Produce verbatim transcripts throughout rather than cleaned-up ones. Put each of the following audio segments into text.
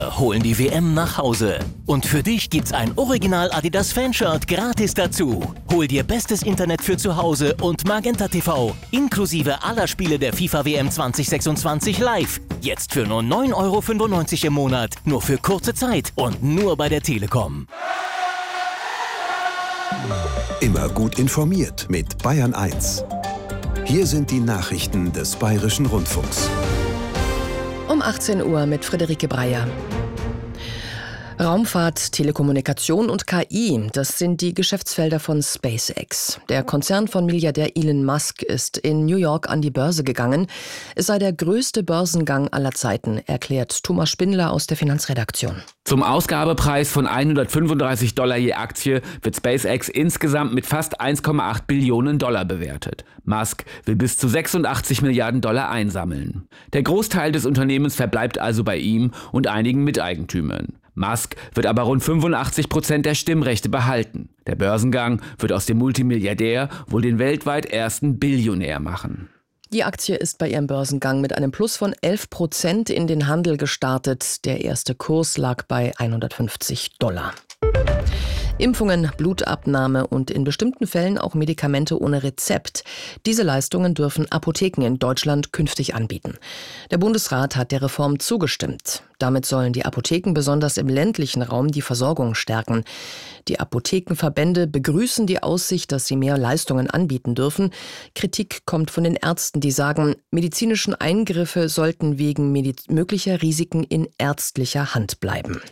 holen die W M nach Hause. Und für dich gibt's ein Original Adidas Fanshirt gratis dazu. Hol dir bestes Internet für zu Hause und Magenta T V inklusive aller Spiele der FIFA W M zwanzig sechsundzwanzig live. Jetzt für nur neun Euro fünfundneunzig im Monat, nur für kurze Zeit und nur bei der Telekom. Immer gut informiert mit Bayern eins. Hier sind die Nachrichten des Bayerischen Rundfunks. Um achtzehn Uhr mit Friederike Breyer. Raumfahrt, Telekommunikation und K I, das sind die Geschäftsfelder von SpaceX. Der Konzern von Milliardär Elon Musk ist in New York an die Börse gegangen. Es sei der größte Börsengang aller Zeiten, erklärt Thomas Spindler aus der Finanzredaktion. Zum Ausgabepreis von hundertfünfunddreißig Dollar je Aktie wird SpaceX insgesamt mit fast eins Komma acht Billionen Dollar bewertet. Musk will bis zu sechsundachtzig Milliarden Dollar einsammeln. Der Großteil des Unternehmens verbleibt also bei ihm und einigen Miteigentümern. Musk wird aber rund fünfundachtzig Prozent der Stimmrechte behalten. Der Börsengang wird aus dem Multimilliardär wohl den weltweit ersten Billionär machen. Die Aktie ist bei ihrem Börsengang mit einem Plus von elf Prozent in den Handel gestartet. Der erste Kurs lag bei hundertfünfzig Dollar. Impfungen, Blutabnahme und in bestimmten Fällen auch Medikamente ohne Rezept. Diese Leistungen dürfen Apotheken in Deutschland künftig anbieten. Der Bundesrat hat der Reform zugestimmt. Damit sollen die Apotheken besonders im ländlichen Raum die Versorgung stärken. Die Apothekenverbände begrüßen die Aussicht, dass sie mehr Leistungen anbieten dürfen. Kritik kommt von den Ärzten, die sagen, medizinischen Eingriffe sollten wegen mediz- möglicher Risiken in ärztlicher Hand bleiben.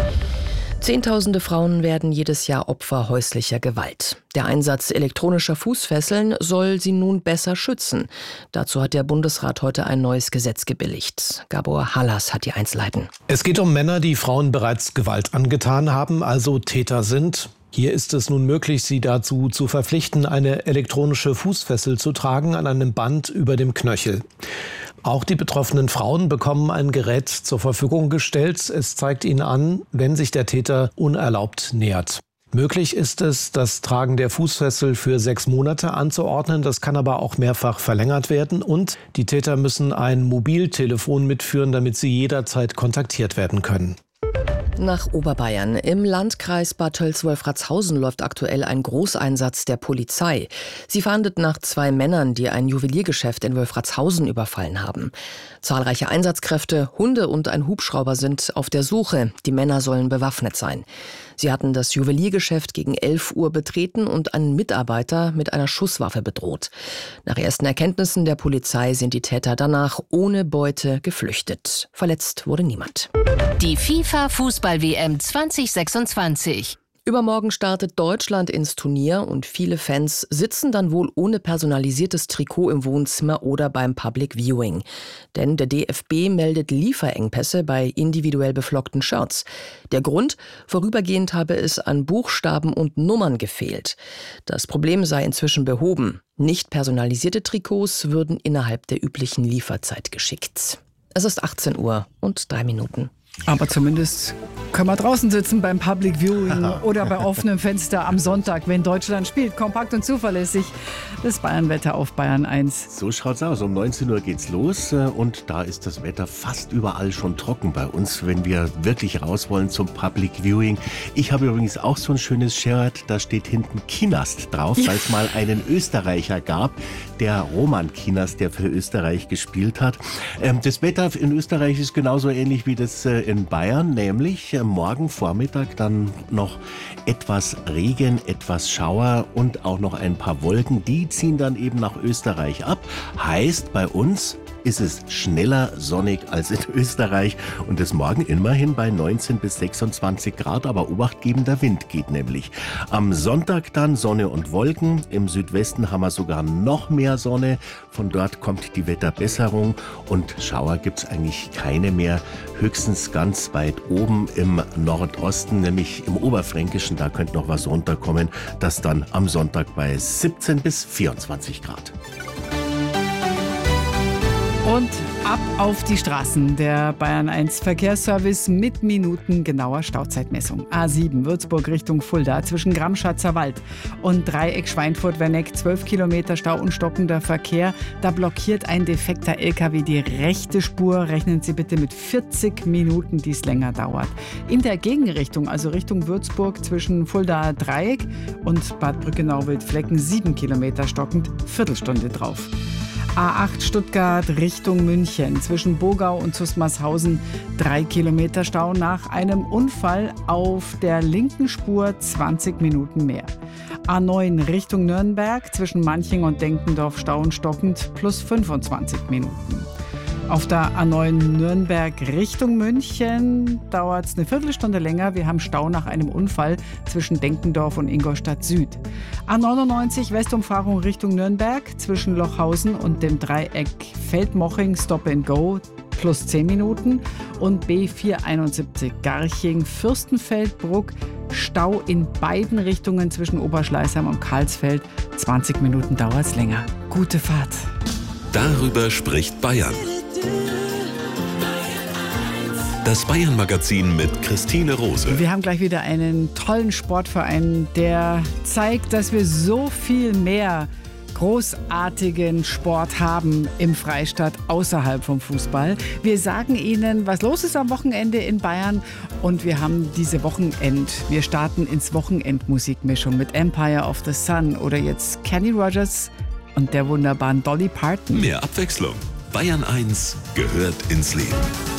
Zehntausende Frauen werden jedes Jahr Opfer häuslicher Gewalt. Der Einsatz elektronischer Fußfesseln soll sie nun besser schützen. Dazu hat der Bundesrat heute ein neues Gesetz gebilligt. Gabor Hallas hat die Einzelheiten. Es geht um Männer, die Frauen bereits Gewalt angetan haben, also Täter sind. Hier ist es nun möglich, sie dazu zu verpflichten, eine elektronische Fußfessel zu tragen an einem Band über dem Knöchel. Auch die betroffenen Frauen bekommen ein Gerät zur Verfügung gestellt. Es zeigt ihnen an, wenn sich der Täter unerlaubt nähert. Möglich ist es, das Tragen der Fußfessel für sechs Monate anzuordnen. Das kann aber auch mehrfach verlängert werden. Und die Täter müssen ein Mobiltelefon mitführen, damit sie jederzeit kontaktiert werden können. Nach Oberbayern. Im Landkreis Bad Tölz-Wolfratshausen läuft aktuell ein Großeinsatz der Polizei. Sie fahndet nach zwei Männern, die ein Juweliergeschäft in Wolfratshausen überfallen haben. Zahlreiche Einsatzkräfte, Hunde und ein Hubschrauber sind auf der Suche. Die Männer sollen bewaffnet sein. Sie hatten das Juweliergeschäft gegen elf Uhr betreten und einen Mitarbeiter mit einer Schusswaffe bedroht. Nach ersten Erkenntnissen der Polizei sind die Täter danach ohne Beute geflüchtet. Verletzt wurde niemand. Die FIFA-Fußball-W M zwanzig sechsundzwanzig. Übermorgen startet Deutschland ins Turnier und viele Fans sitzen dann wohl ohne personalisiertes Trikot im Wohnzimmer oder beim Public Viewing. Denn der D F B meldet Lieferengpässe bei individuell beflockten Shirts. Der Grund? Vorübergehend habe es an Buchstaben und Nummern gefehlt. Das Problem sei inzwischen behoben. Nicht personalisierte Trikots würden innerhalb der üblichen Lieferzeit geschickt. Es ist achtzehn Uhr und drei Minuten. Aber zumindest können wir draußen sitzen beim Public Viewing oder bei offenem Fenster am Sonntag, wenn Deutschland spielt. Kompakt und zuverlässig. Das Bayernwetter auf Bayern eins. So schaut's aus. Um neunzehn Uhr geht's los und da ist das Wetter fast überall schon trocken bei uns, wenn wir wirklich raus wollen zum Public Viewing. Ich habe übrigens auch so ein schönes Shirt, da steht hinten Kienast drauf, weil es mal einen Österreicher gab, der Roman Kienast, der für Österreich gespielt hat. Das Wetter in Österreich ist genauso ähnlich wie das in Bayern, nämlich morgen Vormittag dann noch etwas Regen, etwas Schauer und auch noch ein paar Wolken. Die ziehen dann eben nach Österreich ab. Heißt, bei uns ist es schneller sonnig als in Österreich und es morgen immerhin bei neunzehn bis sechsundzwanzig Grad, aber obachtgebender Wind geht nämlich. Am Sonntag dann Sonne und Wolken, im Südwesten haben wir sogar noch mehr Sonne, von dort kommt die Wetterbesserung und Schauer gibt es eigentlich keine mehr, höchstens ganz weit oben im Nordosten, nämlich im Oberfränkischen, da könnte noch was runterkommen, das dann am Sonntag bei siebzehn bis vierundzwanzig Grad. Und Ab auf die Straßen. Der Bayern eins Verkehrsservice mit minutengenauer Stauzeitmessung. A sieben Würzburg Richtung Fulda zwischen Gramschatzer Wald und Dreieck Schweinfurt-Werneck. zwölf Kilometer Stau und stockender Verkehr. Da blockiert ein defekter L K W die rechte Spur. Rechnen Sie bitte mit vierzig Minuten, die es länger dauert. In der Gegenrichtung, also Richtung Würzburg zwischen Fulda Dreieck und Bad Brückenau-Wildflecken, sieben Kilometer stockend, Viertelstunde drauf. A acht Stuttgart Richtung München zwischen Bogau und Zusmarshausen drei Kilometer Stau nach einem Unfall auf der linken Spur, zwanzig Minuten mehr. A neun Richtung Nürnberg zwischen Manching und Denkendorf Stau und stockend plus fünfundzwanzig Minuten. Auf der A neun Nürnberg Richtung München dauert es eine Viertelstunde länger. Wir haben Stau nach einem Unfall zwischen Denkendorf und Ingolstadt Süd. A neunundneunzig Westumfahrung Richtung Nürnberg zwischen Lochhausen und dem Dreieck Feldmoching Stop and Go plus zehn Minuten. Und B vierhunderteinundsiebzig Garching Fürstenfeldbruck Stau in beiden Richtungen zwischen Oberschleißheim und Karlsfeld. zwanzig Minuten dauert es länger. Gute Fahrt. Darüber spricht Bayern. Das Bayern-Magazin mit Christine Rose. Wir haben gleich wieder einen tollen Sportverein, der zeigt, dass wir so viel mehr großartigen Sport haben im Freistaat außerhalb vom Fußball. Wir sagen Ihnen, was los ist am Wochenende in Bayern, und wir haben diese Wochenend. Wir starten ins Wochenendmusikmischung mit Empire of the Sun oder jetzt Kenny Rogers und der wunderbaren Dolly Parton. Mehr Abwechslung. Bayern eins gehört ins Leben.